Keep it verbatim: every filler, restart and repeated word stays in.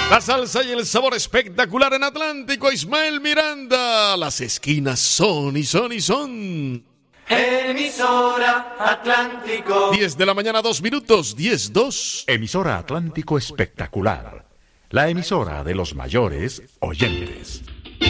La salsa y el sabor espectacular en Atlántico. Ismael Miranda. Las esquinas son y son y son. Emisora Atlántico. diez de la mañana, dos minutos, diez dos. Emisora Atlántico Espectacular. La emisora de los mayores oyentes.